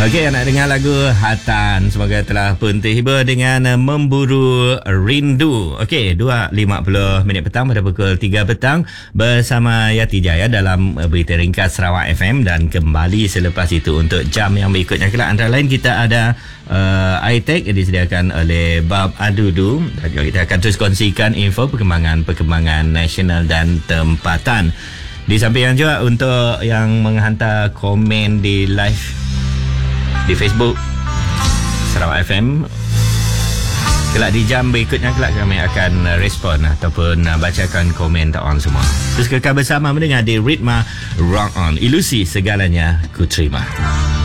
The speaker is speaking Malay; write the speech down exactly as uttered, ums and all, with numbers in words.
Okey, nak dengar lagu Hatan. Semoga telah pun terhibur dengan uh, Memburu Rindu. Okey, dua lima puluh minit petang pada pukul tiga petang bersama Yati Jaya dalam uh, Berita Ringkas Sarawak F M, dan kembali selepas itu untuk jam yang berikutnya kelak. Antara lain kita ada uh, I-Tech yang disediakan oleh Bab Adudu, dan juga kita akan terus kongsikan info perkembangan-perkembangan nasional dan tempatan. Di samping yang juga untuk yang menghantar komen di live di Facebook Sarawak F M, kelak di jam berikutnya kelak kami akan respon ataupun bacakan komen tak-on semua. Terus kekal bersama mendengar di Ritma Rock On, ilusi segalanya ku terima.